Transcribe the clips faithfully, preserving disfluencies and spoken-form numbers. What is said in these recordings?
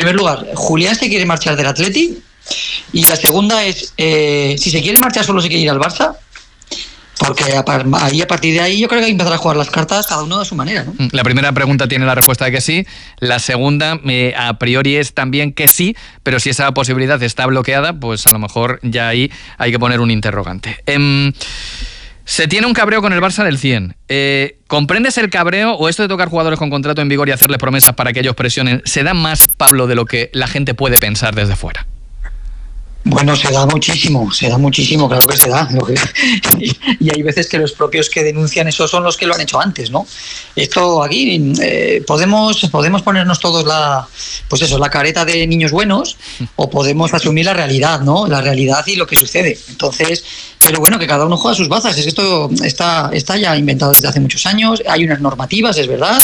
primer lugar, Julián se quiere marchar del Atleti, y la segunda es, eh, si se quiere marchar solo se quiere ir al Barça, porque ahí a partir de ahí yo creo que hay que empezar a jugar las cartas cada uno de su manera, ¿no? La primera pregunta tiene la respuesta de que sí, la segunda eh, a priori es también que sí, pero si esa posibilidad está bloqueada, pues a lo mejor ya ahí hay que poner un interrogante. Eh, Se tiene un cabreo con el Barça del cien. Eh, ¿Comprendes el cabreo o esto de tocar jugadores con contrato en vigor y hacerles promesas para que ellos presionen? ¿Se da más, Pablo, de lo que la gente puede pensar desde fuera? Bueno, se da muchísimo, se da muchísimo, claro que se da. Y hay veces que los propios que denuncian eso son los que lo han hecho antes, ¿no? Esto aquí, eh, podemos, podemos ponernos todos la, pues eso, la careta de niños buenos, o podemos asumir la realidad, ¿no? La realidad y lo que sucede. Entonces, pero bueno, que cada uno juega sus bazas. Es que esto está, está ya inventado desde hace muchos años. Hay unas normativas, es verdad.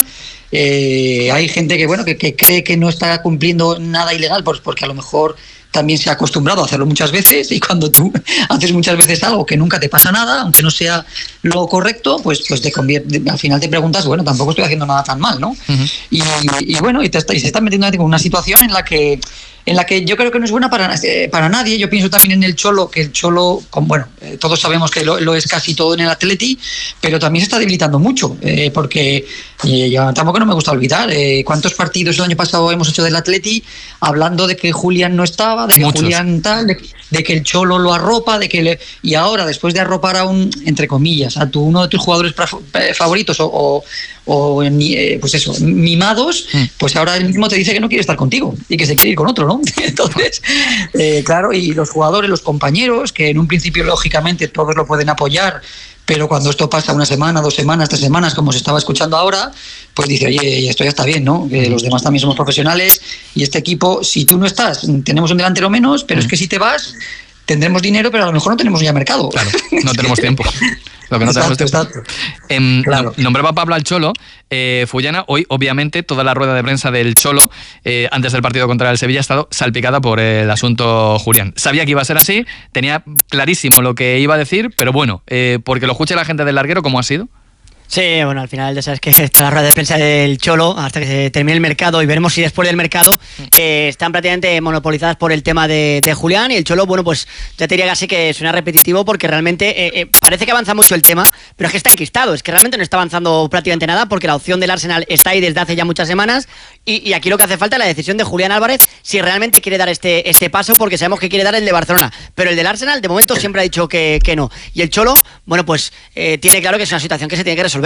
Eh, hay gente que, bueno, que, que cree que no está cumpliendo nada ilegal, pues porque a lo mejor también se ha acostumbrado a hacerlo muchas veces, y cuando tú haces muchas veces algo que nunca te pasa nada, aunque no sea lo correcto, pues, pues te convierte, al final te preguntas, bueno, tampoco estoy haciendo nada tan mal, ¿no? Uh-huh. Y, y bueno, y, te está, y se está metiendo en una situación en la que en la que yo creo que no es buena para, eh, para nadie. Yo pienso también en el Cholo, que el Cholo, con, bueno, eh, todos sabemos que lo, lo es casi todo en el Atleti, pero también se está debilitando mucho, eh, porque eh, yo tampoco no me gusta olvidar eh, cuántos partidos el año pasado hemos hecho del Atleti hablando de que Julián no estaba, de que Muchos. Julián tal, de, de que el Cholo lo arropa, de que le, y ahora después de arropar a un, entre comillas, a tu, uno de tus jugadores favoritos o, o, o eh, pues eso, mimados, mm. pues ahora él mismo te dice que no quiere estar contigo y que se quiere ir con otro, ¿no? Entonces, eh, claro, y los jugadores, los compañeros, que en un principio lógicamente todos lo pueden apoyar, pero cuando esto pasa una semana, dos semanas, tres semanas, como se estaba escuchando ahora, pues dice, oye, esto ya está bien, ¿no? Que los demás también somos profesionales, y este equipo, si tú no estás, tenemos un delantero menos, pero mm. es que si te vas, tendremos dinero, pero a lo mejor no tenemos ya mercado. Claro, no tenemos tiempo. Lo que no exacto, tenemos exacto. Eh, claro. Nombraba Pablo al Cholo. Eh, Fullana, hoy obviamente toda la rueda de prensa del Cholo eh, antes del partido contra el Sevilla ha estado salpicada por el asunto Julián. Sabía que iba a ser así, tenía clarísimo lo que iba a decir, pero bueno, eh, porque lo escuche la gente del larguero, ¿cómo ha sido? Sí, bueno, al final ya sabes que está la rueda de prensa del Cholo hasta que se termine el mercado, y veremos si después del mercado eh, están prácticamente monopolizadas por el tema de, de Julián, y el Cholo, bueno, pues ya te diría casi que suena repetitivo, porque realmente eh, eh, parece que avanza mucho el tema, pero es que está enquistado, es que realmente no está avanzando prácticamente nada, porque la opción del Arsenal está ahí desde hace ya muchas semanas, y, y aquí lo que hace falta es la decisión de Julián Álvarez si realmente quiere dar este, este paso, porque sabemos que quiere dar el de Barcelona, pero el del Arsenal de momento siempre ha dicho que, que no, y el Cholo, bueno, pues eh, tiene claro que es una situación que se tiene que resolver.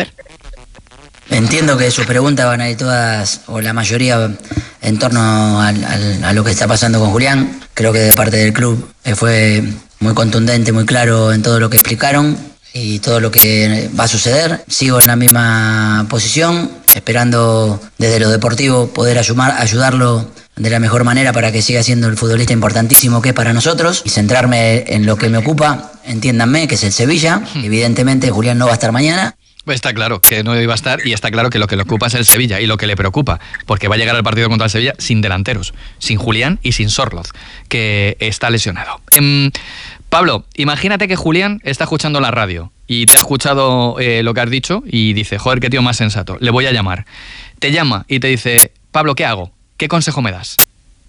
Entiendo que sus preguntas van a ir todas, o la mayoría, en torno al, al, a lo que está pasando con Julián. Creo que de parte del club fue muy contundente, muy claro en todo lo que explicaron y todo lo que va a suceder. Sigo en la misma posición, esperando desde lo deportivo poder ayudar, ayudarlo de la mejor manera para que siga siendo el futbolista importantísimo que es para nosotros, y centrarme en lo que me ocupa, entiéndanme, que es el Sevilla. Evidentemente Julián no va a estar mañana. Está claro que no iba a estar, y está claro que lo que le ocupa es el Sevilla, y lo que le preocupa, porque va a llegar al partido contra el Sevilla sin delanteros, sin Julián y sin Sorloz, que está lesionado. Eh, Pablo, imagínate que Julián está escuchando la radio y te ha escuchado eh, lo que has dicho y dice, joder, qué tío más sensato, le voy a llamar. Te llama y te dice, Pablo, ¿qué hago? ¿Qué consejo me das?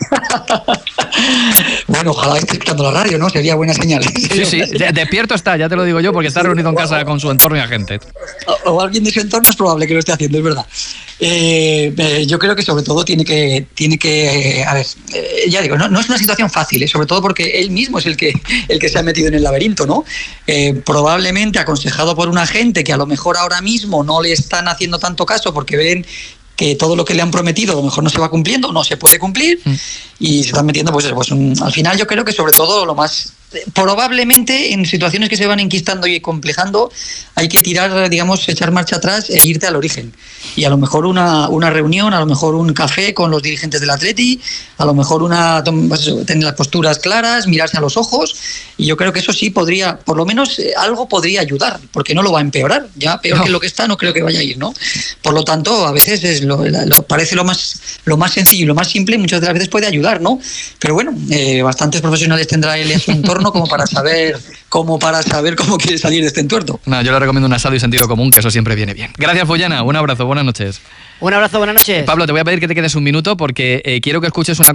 Bueno, ojalá esté escuchando la radio, ¿no? Sería buena señal. Sí, sí, despierto está, ya te lo digo yo, porque está reunido en casa con su entorno y agente. O, o alguien de su entorno es probable que lo esté haciendo, es verdad. Eh, eh, yo creo que sobre todo tiene que, tiene que eh, a ver, eh, ya digo, no, no es una situación fácil, eh, sobre todo porque él mismo es el que, el que se ha metido en el laberinto, ¿no? Eh, probablemente aconsejado por una gente que a lo mejor ahora mismo no le están haciendo tanto caso porque ven que todo lo que le han prometido a lo mejor no se va cumpliendo, no se puede cumplir, mm. y se están metiendo, pues, pues un, al final yo creo que sobre todo lo más, probablemente en situaciones que se van enquistando y complejando, hay que tirar, digamos, echar marcha atrás e irte al origen. Y a lo mejor una, una reunión, a lo mejor un café con los dirigentes del Atleti, a lo mejor una pues, tener las posturas claras, mirarse a los ojos, y yo creo que eso sí podría, por lo menos eh, algo podría ayudar, porque no lo va a empeorar, ya peor no. que lo que está no creo que vaya a ir, ¿no? Por lo tanto, a veces es lo, lo, parece lo más, lo más sencillo y lo más simple, y muchas de las veces puede ayudar, ¿no? Pero bueno, eh, bastantes profesionales tendrá él en su entorno como para saber como para saber cómo quiere salir de este entuerto. No, yo le recomiendo un asado y sentido común, que eso siempre viene bien. Gracias, Fullana, un abrazo, buenas noches. Un abrazo, buenas noches. Pablo, te voy a pedir que te quedes un minuto porque eh, quiero que escuches una